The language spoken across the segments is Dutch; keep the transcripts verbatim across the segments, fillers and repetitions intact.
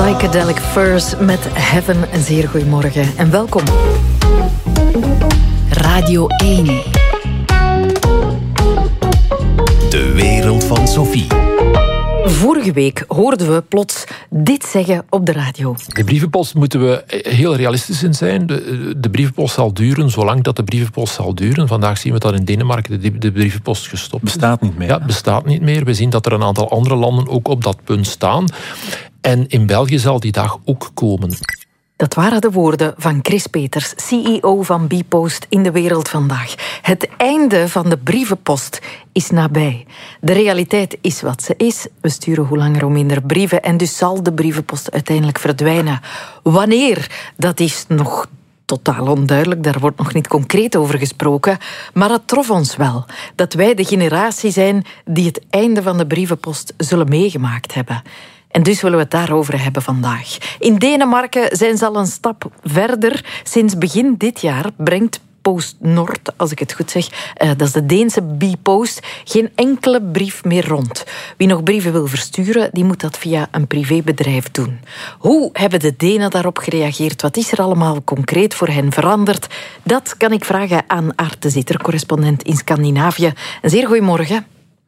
Psychedelic Furs met Heaven. Een zeer goeiemorgen en welkom. Radio één. De wereld van Sophie. Vorige week hoorden we plots dit zeggen op de radio. De brievenpost moeten we heel realistisch in zijn. De, de brievenpost zal duren zolang dat de brievenpost zal duren. Vandaag zien we dat in Denemarken de, de brievenpost gestopt is. Bestaat niet meer. Ja, bestaat niet meer. We zien dat er een aantal andere landen ook op dat punt staan. En in België zal die dag ook komen. Dat waren de woorden van Chris Peters, C E O van Bpost in de wereld vandaag. Het einde van de brievenpost is nabij. De realiteit is wat ze is. We sturen hoe langer hoe minder brieven en dus zal de brievenpost uiteindelijk verdwijnen. Wanneer? Dat is nog totaal onduidelijk, daar wordt nog niet concreet over gesproken. Maar het trof ons wel dat wij de generatie zijn die het einde van de brievenpost zullen meegemaakt hebben. En dus willen we het daarover hebben vandaag. In Denemarken zijn ze al een stap verder. Sinds begin dit jaar brengt PostNord, als ik het goed zeg, uh, dat is de Deense Bpost, geen enkele brief meer rond. Wie nog brieven wil versturen, die moet dat via een privébedrijf doen. Hoe hebben de Denen daarop gereageerd? Wat is er allemaal concreet voor hen veranderd? Dat kan ik vragen aan Aart de Zitter, correspondent in Scandinavië. Een zeer goeiemorgen.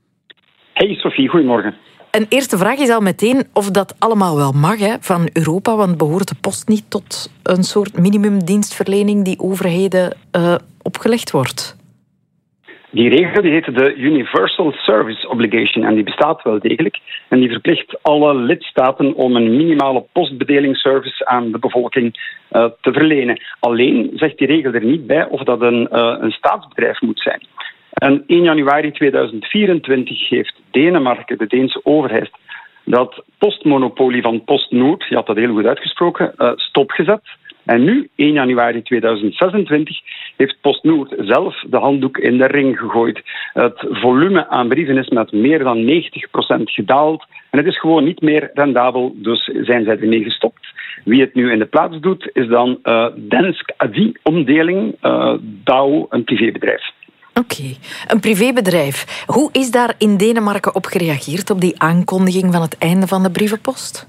Hey Sophie, goeiemorgen. Een eerste vraag is al meteen of dat allemaal wel mag hè, van Europa, want behoort de post niet tot een soort minimumdienstverlening die overheden uh, opgelegd wordt? Die regel die heet de Universal Service Obligation en die bestaat wel degelijk. En die verplicht alle lidstaten om een minimale postbedelingsservice aan de bevolking uh, te verlenen. Alleen zegt die regel er niet bij of dat een, uh, een staatsbedrijf moet zijn. En één januari tweeduizend vierentwintig heeft Denemarken, de Deense overheid, dat postmonopolie van PostNord, je had dat heel goed uitgesproken, uh, stopgezet. En nu, één januari tweeduizend zesentwintig, heeft PostNord zelf de handdoek in de ring gegooid. Het volume aan brieven is met meer dan negentig procent gedaald. En het is gewoon niet meer rendabel, dus zijn zij ermee gestopt. Wie het nu in de plaats doet, is dan uh, Dansk Avis-omdeling, uh, Douw, een privébedrijf. Oké, okay. Een privébedrijf. Hoe is daar in Denemarken op gereageerd, op die aankondiging van het einde van de brievenpost?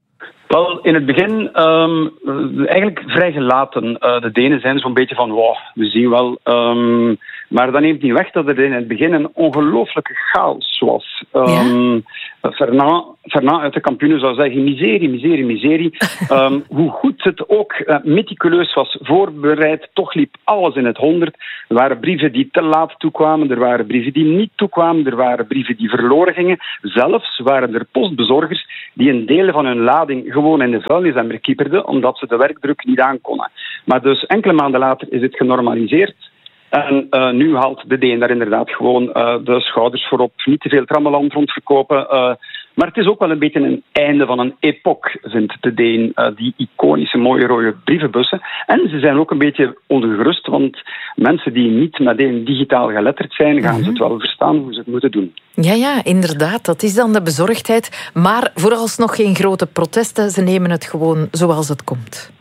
Wel, in het begin um, eigenlijk vrij gelaten. Uh, de Denen zijn zo'n beetje van, wow, we zien wel. Um, maar dat neemt niet weg dat er in het begin een ongelooflijke chaos was. Um, ja? Fernand, Fernand uit de Kampioenen zou zeggen, miserie, miserie, miserie. Um, hoe goed het ook uh, meticuleus was voorbereid, toch liep alles in het honderd. Er waren brieven die te laat toekwamen, er waren brieven die niet toekwamen, er waren brieven die verloren gingen. Zelfs waren er postbezorgers die een deel van hun lading gewoon in de vuilnisemmer kieperden, omdat ze de werkdruk niet aankonden. Maar dus enkele maanden later is het genormaliseerd. En uh, nu haalt de Deen daar inderdaad gewoon uh, de schouders voorop. Niet te veel trammeland rondverkopen. Uh, maar het is ook wel een beetje een einde van een epoch, vindt de Deen. Uh, die iconische mooie rode brievenbussen. En ze zijn ook een beetje ongerust, want mensen die niet meteen digitaal geletterd zijn, gaan mm-hmm. ze het wel verstaan hoe ze het moeten doen. Ja, ja, inderdaad. Dat is dan de bezorgdheid. Maar vooralsnog geen grote protesten. Ze nemen het gewoon zoals het komt.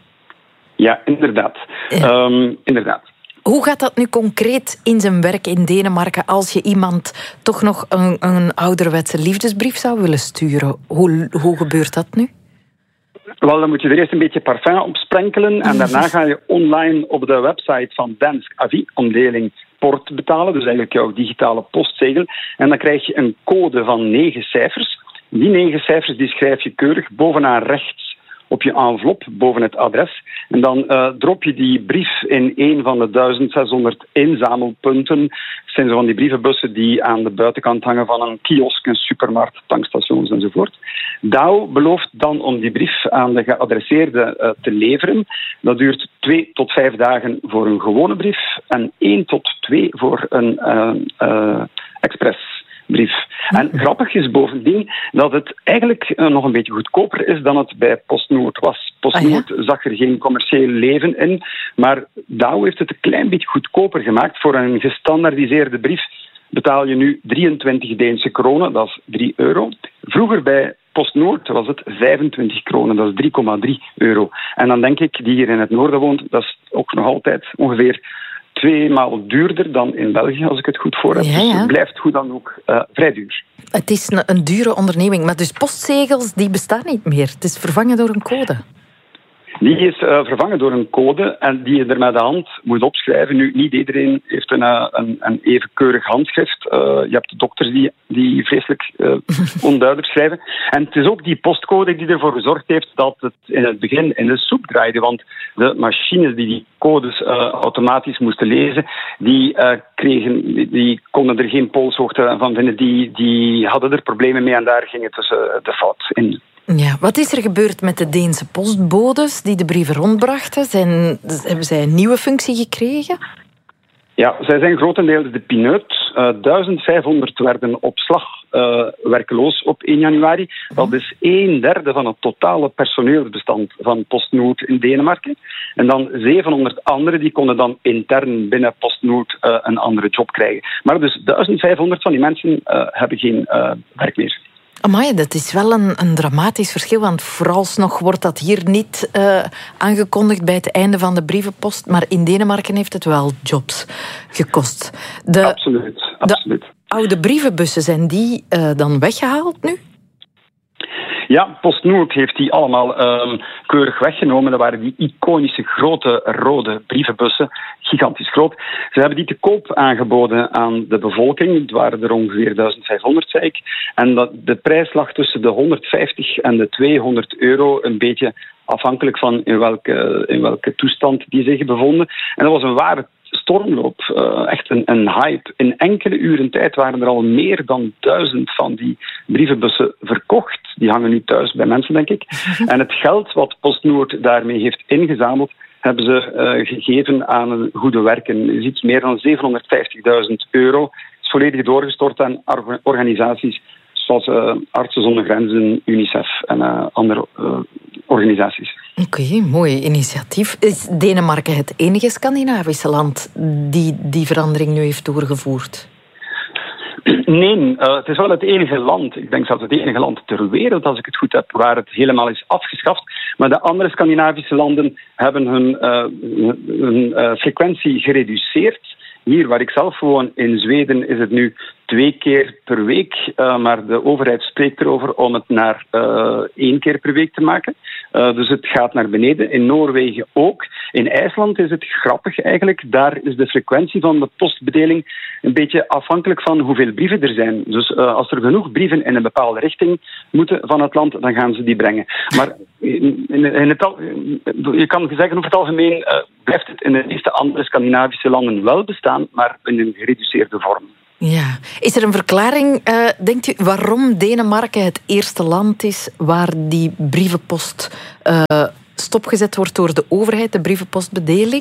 Ja, inderdaad. Ja. Um, inderdaad. Hoe gaat dat nu concreet in zijn werk in Denemarken als je iemand toch nog een, een ouderwetse liefdesbrief zou willen sturen? Hoe, hoe gebeurt dat nu? Wel, dan moet je er eerst een beetje parfum op sprenkelen en daarna ga je online op de website van Dansk Avis-omdeling port betalen, dus eigenlijk jouw digitale postzegel. En dan krijg je een code van negen cijfers. Die negen cijfers die schrijf je keurig bovenaan rechts op je envelop, boven het adres. En dan uh, drop je die brief in een van de duizend zeshonderd inzamelpunten. Dat zijn zo van die brievenbussen die aan de buitenkant hangen van een kiosk, een supermarkt, tankstations enzovoort. Douw belooft dan om die brief aan de geadresseerde uh, te leveren. Dat duurt twee tot vijf dagen voor een gewone brief en één tot twee voor een uh, uh, express. Brief. En grappig is bovendien dat het eigenlijk uh, nog een beetje goedkoper is dan het bij PostNord was. PostNord ah, ja? zag er geen commercieel leven in, maar Douw heeft het een klein beetje goedkoper gemaakt. Voor een gestandaardiseerde brief betaal je nu drieëntwintig Deense kronen, dat is drie euro. Vroeger bij PostNord was het vijfentwintig kronen, dat is drie komma drie euro. En dan denk ik, die hier in het noorden woont, dat is ook nog altijd ongeveer twee maal duurder dan in België, als ik het goed voor heb. Ja, ja. Dus het blijft hoe dan ook uh, vrij duur. Het is een, een dure onderneming, maar dus postzegels die bestaan niet meer. Het is vervangen door een code. Die is uh, vervangen door een code en die je er met de hand moet opschrijven. Nu, niet iedereen heeft een, uh, een, een even keurig handschrift. Uh, je hebt de dokters die, die vreselijk uh, onduidelijk schrijven. En het is ook die postcode die ervoor gezorgd heeft dat het in het begin in de soep draaide. Want de machines die die codes uh, automatisch moesten lezen, die, uh, kregen, die, die konden er geen polshoogte van vinden. Die, die hadden er problemen mee en daar ging het dus uh, de fout in. Ja, wat is er gebeurd met de Deense postbodes die de brieven rondbrachten? Zijn, hebben zij een nieuwe functie gekregen? Ja, zij zijn grotendeels de pineut. Uh, duizend vijfhonderd werden op slag uh, werkeloos op één januari. Dat is een derde van het totale personeelsbestand van PostNord in Denemarken. En dan zevenhonderd anderen die konden dan intern binnen PostNord uh, een andere job krijgen. Maar dus duizend vijfhonderd van die mensen uh, hebben geen uh, werk meer. Amai, dat is wel een, een dramatisch verschil, want vooralsnog wordt dat hier niet uh, aangekondigd bij het einde van de brievenpost, maar in Denemarken heeft het wel jobs gekost. De, absoluut, absoluut. De oude brievenbussen, zijn die uh, dan weggehaald nu? Ja, PostNord heeft die allemaal um, keurig weggenomen. Dat waren die iconische grote rode brievenbussen, gigantisch groot. Ze hebben die te koop aangeboden aan de bevolking. Het waren er ongeveer duizend vijfhonderd, zei ik. En dat, de prijs lag tussen de honderdvijftig en de tweehonderd euro, een beetje afhankelijk van in welke, in welke toestand die zich bevonden. En dat was een ware stormloop, uh, echt een, een hype. In enkele uren tijd waren er al meer dan duizend van die brievenbussen verkocht. Die hangen nu thuis bij mensen, denk ik. En het geld wat PostNord daarmee heeft ingezameld, hebben ze uh, gegeven aan een goede werken. Je ziet meer dan zevenhonderdvijftigduizend euro. Het is volledig doorgestort aan organisaties zoals uh, Artsen zonder Grenzen, UNICEF en uh, andere uh, organisaties. Oké, okay, mooi initiatief. Is Denemarken het enige Scandinavische land die die verandering nu heeft doorgevoerd? Nee, uh, het is wel het enige land, ik denk zelfs het enige land ter wereld, als ik het goed heb, waar het helemaal is afgeschaft. Maar de andere Scandinavische landen hebben hun, uh, hun uh, frequentie gereduceerd. Hier, waar ik zelf woon, in Zweden, is het nu twee keer per week. Uh, maar de overheid spreekt erover om het naar uh, één keer per week te maken. Uh, dus het gaat naar beneden. In Noorwegen ook. In IJsland is het grappig eigenlijk. Daar is de frequentie van de postbedeling een beetje afhankelijk van hoeveel brieven er zijn. Dus uh, als er genoeg brieven in een bepaalde richting moeten van het land, dan gaan ze die brengen. Maar in, in, in het al, je kan zeggen over het algemeen uh, blijft het in de meeste andere Scandinavische landen wel bestaan, maar in een gereduceerde vorm. Ja. Is er een verklaring, uh, denkt u, waarom Denemarken het eerste land is waar die brievenpost uh, stopgezet wordt door de overheid, de brievenpostbedeling?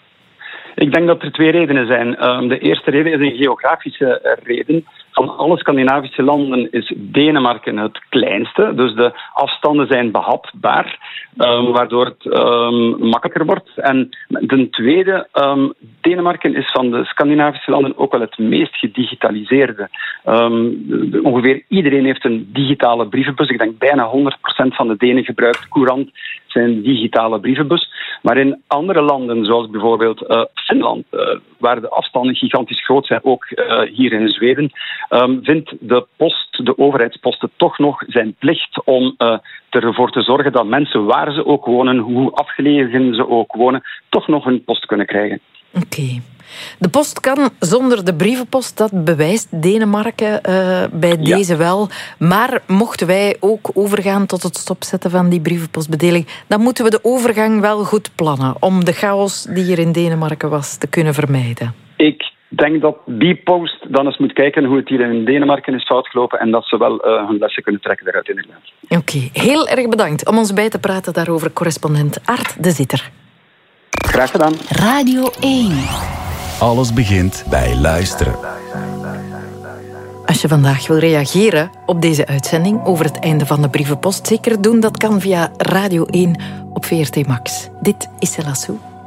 Ik denk dat er twee redenen zijn. Um, de eerste reden is een geografische reden. Van alle Scandinavische landen is Denemarken het kleinste. Dus de afstanden zijn behapbaar, um, waardoor het um, makkelijker wordt. En ten tweede, um, Denemarken is van de Scandinavische landen ook wel het meest gedigitaliseerde. Um, de, de, ongeveer iedereen heeft een digitale brievenbus. Ik denk bijna honderd procent van de Denen gebruikt courant zijn digitale brievenbus. Maar in andere landen, zoals bijvoorbeeld uh, Finland, uh, waar de afstanden gigantisch groot zijn, ook uh, hier in Zweden, um, vindt de post, de overheidsposten, toch nog zijn plicht om uh, ervoor te zorgen dat mensen, waar ze ook wonen, hoe afgelegen ze ook wonen, toch nog hun post kunnen krijgen. Oké. Okay. De post kan zonder de brievenpost, dat bewijst Denemarken uh, bij ja. deze wel. Maar mochten wij ook overgaan tot het stopzetten van die brievenpostbedeling, dan moeten we de overgang wel goed plannen om de chaos die er in Denemarken was te kunnen vermijden. Ik denk dat Bpost dan eens moet kijken hoe het hier in Denemarken is fout gelopen en dat ze wel uh, hun lessen kunnen trekken daaruit inderdaad. Oké, okay. Heel erg bedankt om ons bij te praten daarover, correspondent Art de Zitter. Graag gedaan. Radio één. Alles begint bij luisteren. Als je vandaag wil reageren op deze uitzending over het einde van de brievenpost, zeker doen. Dat kan via Radio één op V R T Max. Dit is Céla Sou.